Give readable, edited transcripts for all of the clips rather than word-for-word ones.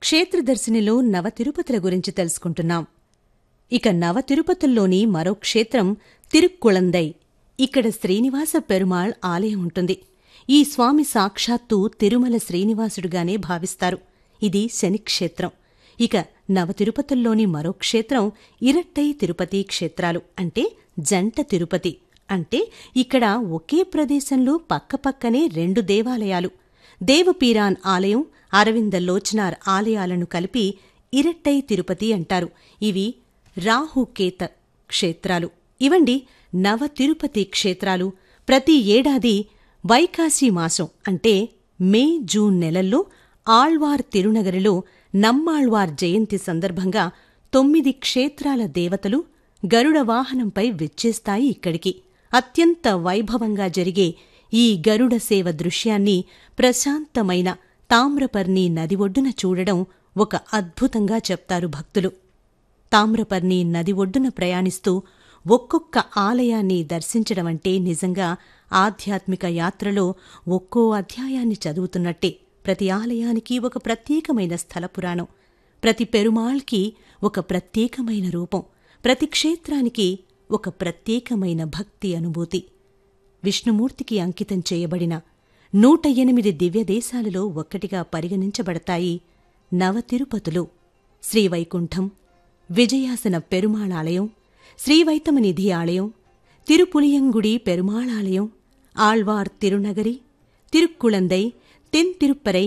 క్షేత్రదర్శినిలో నవతిరుపతుల గురించి తెలుసుకుంటున్నాం. ఇక నవతిరుపతుల్లోని మరో క్షేత్రం తిరుక్కుళందై. ఇక్కడ శ్రీనివాస పెరుమాళ్ ఆలయం ఉంటుంది. ఈ స్వామి సాక్షాత్తు తిరుమల శ్రీనివాసుడుగానే భావిస్తారు. ఇది శనిక్షేత్రం. ఇక నవతిరుపతుల్లోని మరో క్షేత్రం ఇరట్టై తిరుపతి క్షేత్రాలు, అంటే జంట తిరుపతి. అంటే ఇక్కడ ఒకే ప్రదేశంలో పక్కపక్కనే రెండు దేవాలయాలు, దేవపీరాన్ ఆలయం, అరవింద లోచనార్ ఆలయాలను కలిపి ఇరట్టై తిరుపతి అంటారు. ఇవి రాహుకేత క్షేత్రాలు. ఇవండి నవ తిరుపతి క్షేత్రాలు. ప్రతి ఏడాది వైకాసి మాసం అంటే మే, జూన్ నెలల్లో ఆళ్వార్ తిరునగరిలో నమ్మాళ్వార్ జయంతి సందర్భంగా 9 క్షేత్రాల దేవతలు గరుడ వాహనంపై విచ్చేస్తాయి ఇక్కడికి. అత్యంత వైభవంగా జరిగే ఈ గరుడ సేవ దృశ్యాన్ని ప్రశాంతమైన తామ్రపర్ణి నది ఒడ్డున చూడడం ఒక అద్భుతంగా చెప్తారు భక్తులు. తామ్రపర్ణి నది ఒడ్డున ప్రయాణిస్తూ ఒక్కొక్క ఆలయాన్ని దర్శించడమంటే నిజంగా ఆధ్యాత్మిక యాత్రలో ఒక్కో అధ్యాయాన్ని చదువుతున్నట్టే. ప్రతి ఆలయానికి ఒక ప్రత్యేకమైన స్థలపురాణం, ప్రతి పెరుమాళ్కి ఒక ప్రత్యేకమైన రూపం, ప్రతి క్షేత్రానికి ఒక ప్రత్యేకమైన భక్తి అనుభూతి. విష్ణుమూర్తికి అంకితం చేయబడిన 108 దివ్యదేశాలలో ఒక్కటిగా పరిగణించబడతాయి నవతిరుపతులు. శ్రీవైకుంఠం, విజయాసన పెరుమాళాలయం, శ్రీవైతమనిధి ఆలయం, తిరుపులియంగుడి పెరుమాళాలయం, ఆళ్వార్ తిరునగరి, తిరుక్కుళందై, తెన్తిరుప్పరై,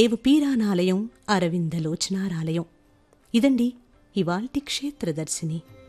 దేవపీరానాలయం, అరవింద లోచనారాలయం. ఇదండి ఇవాల్టి క్షేత్రదర్శిని.